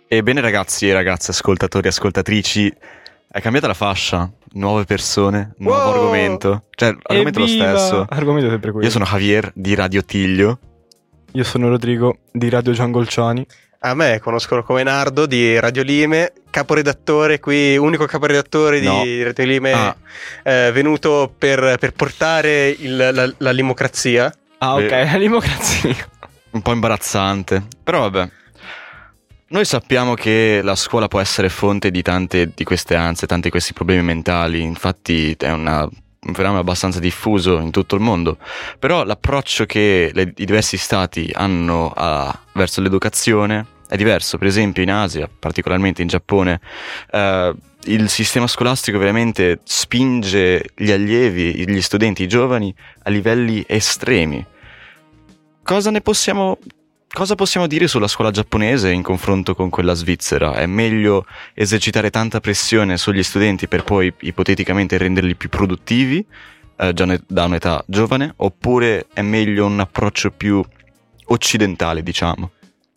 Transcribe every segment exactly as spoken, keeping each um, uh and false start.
Ebbene ragazzi e ragazze, ascoltatori e ascoltatrici, è cambiata la fascia, nuove persone, nuovo Wow! argomento. Cioè, l'argomento è lo Evviva! stesso. Argomento sempre quello. Io sono Javier di Radio Tiglio. Io sono Rodrigo di Radio Giangolciani. A me conoscono come Nardo di Radio Lime, caporedattore qui, unico caporedattore No. di Radio Lime, Ah. eh, venuto per, per portare il, la, la limocrazia. Ah, ok, Beh. la democrazia. Un po' imbarazzante, però vabbè. Noi sappiamo che la scuola può essere fonte di tante di queste ansie, tanti di questi problemi mentali, infatti è una, un fenomeno abbastanza diffuso in tutto il mondo, però l'approccio che le, i diversi stati hanno a, verso l'educazione è diverso. Per esempio in Asia, particolarmente in Giappone, eh, il sistema scolastico veramente spinge gli allievi, gli studenti, i giovani a livelli estremi. Cosa ne possiamo... Cosa possiamo dire sulla scuola giapponese in confronto con quella svizzera? È meglio esercitare tanta pressione sugli studenti per poi ipoteticamente renderli più produttivi eh, già ne- da un'età giovane? Oppure è meglio un approccio più occidentale, diciamo?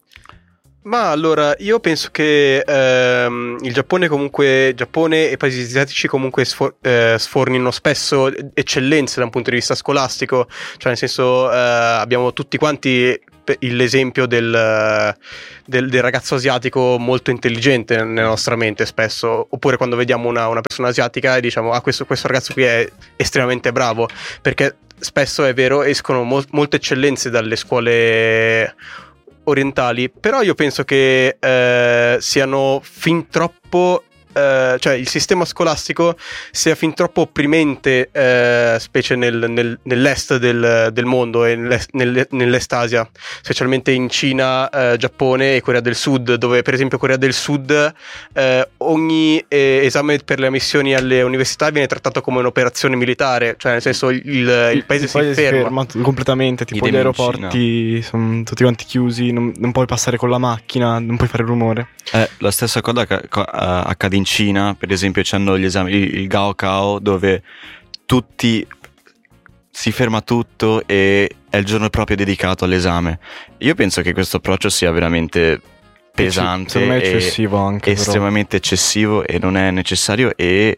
Ma allora, io penso che ehm, il Giappone comunque, Giappone e paesi asiatici comunque sfor- eh, sfornino spesso eccellenze da un punto di vista scolastico, cioè nel senso eh, abbiamo tutti quanti l'esempio del, del, del ragazzo asiatico molto intelligente nella nostra mente spesso, oppure quando vediamo una, una persona asiatica e diciamo ah questo, questo ragazzo qui è estremamente bravo, perché spesso è vero escono mol- molte eccellenze dalle scuole orientali, però io penso che eh, siano fin troppo eh, cioè il sistema scolastico sia fin troppo opprimente, eh, specie nel, nel, nell'est del, del mondo e nell'est, nel, nell'est Asia, specialmente in Cina, eh, Giappone e Corea del Sud, dove per esempio Corea del Sud eh, ogni eh, esame per le ammissioni alle università viene trattato come un'operazione militare, cioè nel senso il, il paese il si paese ferma. completamente, tipo Idem gli in aeroporti sono tutti quanti chiusi, non, non puoi passare con la macchina, non puoi fare rumore. Eh, la stessa cosa ca- ca- eh, accade in Cina, per esempio c'hanno gli esami, il, il Gaokao, dove tutti si ferma tutto e è il giorno proprio dedicato all'esame. Io penso che questo approccio sia veramente pesante, Secondo me è e eccessivo anche, però. estremamente eccessivo e non è necessario e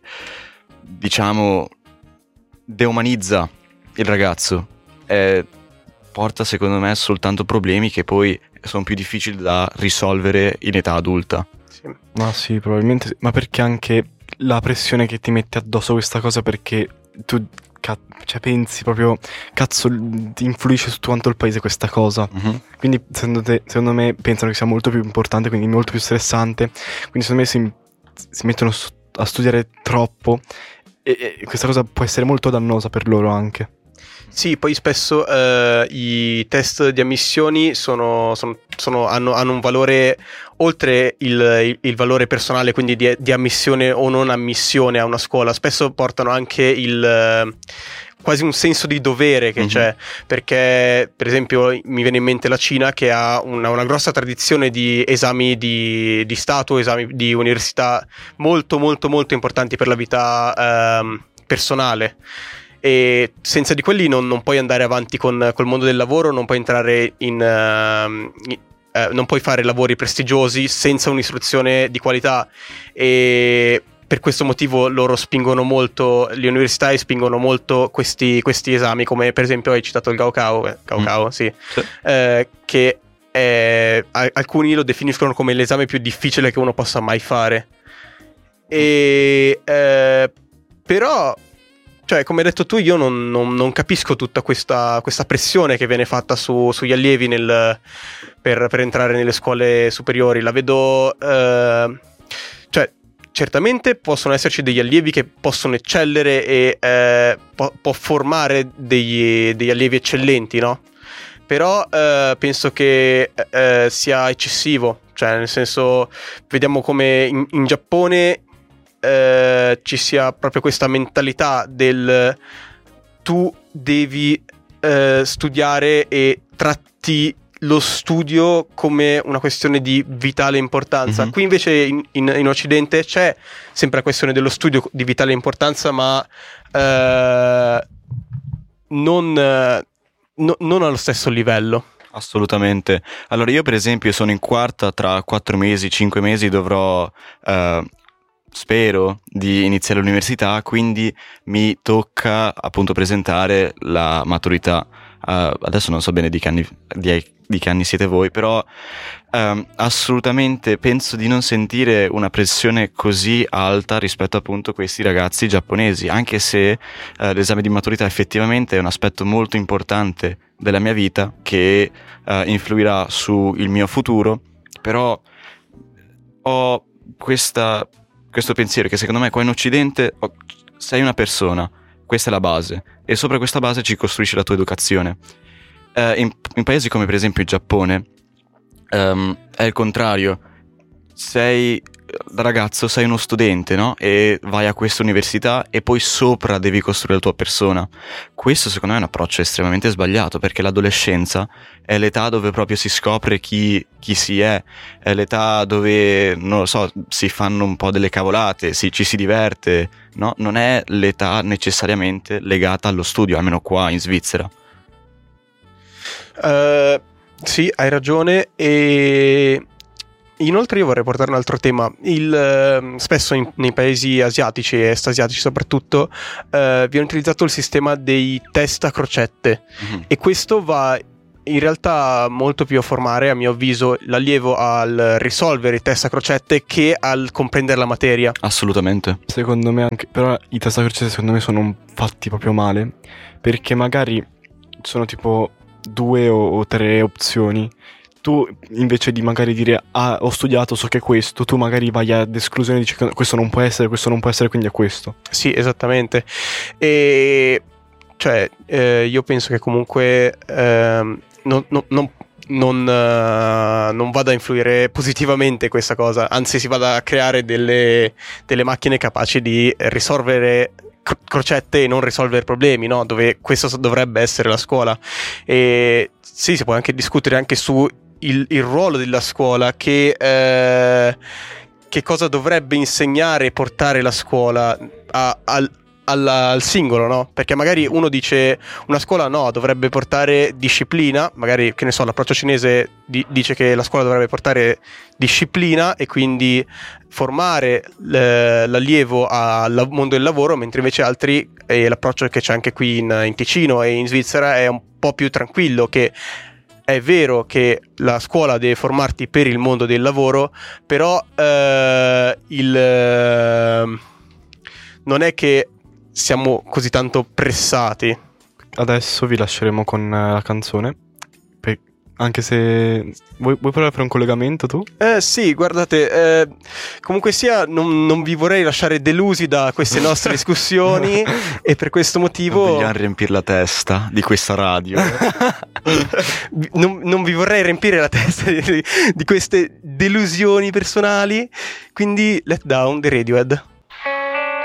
diciamo deumanizza il ragazzo, eh, porta secondo me soltanto problemi che poi sono più difficili da risolvere in età adulta. Sì. Ma sì, probabilmente sì. Ma perché anche la pressione che ti mette addosso questa cosa, perché tu ca- cioè pensi proprio cazzo ti influisce su tutto quanto il paese questa cosa. Mhm. Quindi secondo te, secondo me pensano che sia molto più importante, quindi molto più stressante. Quindi secondo me si, si mettono su- a studiare troppo e, e questa cosa può essere molto dannosa per loro anche. Sì, poi spesso eh, i test di ammissioni sono, sono, sono- hanno, hanno un valore oltre il, il- il valore personale, quindi di, di ammissione o non ammissione a una scuola. Spesso portano anche il eh, quasi un senso di dovere che Mhm. c'è, perché per esempio mi viene in mente la Cina che ha una, una grossa tradizione di esami di, di Stato, esami di università molto molto molto importanti per la vita ehm, personale. E senza di quelli non, non puoi andare avanti con col mondo del lavoro, non puoi entrare in, ehm, in- eh, non puoi fare lavori prestigiosi senza un'istruzione di qualità, e per questo motivo loro spingono molto, le università e spingono molto questi, questi esami, come per esempio hai citato il Gaokao, eh, Gaokao, sì, Sì. eh, che eh, a- alcuni lo definiscono come l'esame più difficile che uno possa mai fare. E eh, però cioè, come hai detto tu, io non, non- non capisco tutta questa, questa pressione che viene fatta su- sugli allievi nel- per, per entrare nelle scuole superiori. La vedo, eh, cioè, certamente possono esserci degli allievi che possono eccellere e eh, può, può formare degli, degli allievi eccellenti, no? Però eh, penso che eh, sia eccessivo, cioè, nel senso, vediamo come in, in Giappone eh, ci sia proprio questa mentalità del tu devi eh, studiare e tratti lo studio come una questione di vitale importanza. Mhm. Qui invece in, in- in Occidente c'è sempre la questione dello studio di vitale importanza, ma eh, non, eh, no- non allo stesso livello. Assolutamente. Allora io per esempio sono in quarta, tra quattro mesi, cinque mesi dovrò, eh, spero, di iniziare l'università, quindi mi tocca appunto presentare la maturità. Uh, adesso non so bene di che anni, di, di che anni siete voi, però um, assolutamente penso di non sentire una pressione così alta rispetto appunto a questi ragazzi giapponesi, anche se uh, l'esame di maturità effettivamente è un aspetto molto importante della mia vita che uh, influirà sul mio futuro, però ho questa, questo pensiero che secondo me qua in Occidente oh, sei una persona, questa è la base, e sopra questa base ci costruisci la tua educazione. Eh, in, in paesi come per esempio il Giappone um, è il contrario. Sei da ragazzo, sei uno studente, no? E vai a questa università e poi sopra devi costruire la tua persona. Questo secondo me è un approccio estremamente sbagliato, perché l'adolescenza è l'età dove proprio si scopre chi, chi si è, è l'età dove, non lo so, si fanno un po' delle cavolate, si, ci si diverte, no? Non è l'età necessariamente legata allo studio, almeno qua in Svizzera. Uh, sì, hai ragione. E inoltre io vorrei portare un altro tema. Il, spesso in, nei paesi asiatici e est-asiatici soprattutto uh, viene utilizzato il sistema dei test a crocette, mm-hmm. e questo va in realtà molto più a formare, a mio avviso, l'allievo al risolvere i test a crocette che al comprendere la materia. Assolutamente. Secondo me anche, però i test a crocette secondo me sono fatti proprio male, perché magari sono tipo due o, o tre opzioni. Tu invece di magari dire ah ho studiato, so che è questo, tu magari vai ad esclusione e dici questo non può essere, questo non può essere, quindi è questo. Sì, esattamente. E cioè eh, io penso che comunque eh, non, non, non, non, uh, non vada a influire positivamente questa cosa, anzi si vada a creare delle, delle macchine capaci di risolvere crocette e non risolvere problemi, no? Dove questo dovrebbe essere la scuola. E sì, si può anche discutere anche su il, il ruolo della scuola, che eh, che cosa dovrebbe insegnare e portare la scuola a, al, alla, al singolo, no? Perché magari uno dice una scuola no, dovrebbe portare disciplina, magari, che ne so, l'approccio cinese di, dice che la scuola dovrebbe portare disciplina e quindi formare l'allievo al mondo del lavoro, mentre invece altri, e l'approccio che c'è anche qui in, in Ticino e in Svizzera, è un po' più tranquillo, che è vero che la scuola deve formarti per il mondo del lavoro, però eh, il eh, non è che siamo così tanto pressati. Adesso vi lasceremo con la canzone, per... anche se vuoi, vuoi provare a fare un collegamento tu? Eh sì, guardate, eh, comunque sia non, non vi vorrei lasciare delusi da queste nostre discussioni e per questo motivo non vogliamo riempire la testa di questa radio. non, non vi vorrei riempire la testa di, di queste delusioni personali, quindi Let Down dei Radiohead.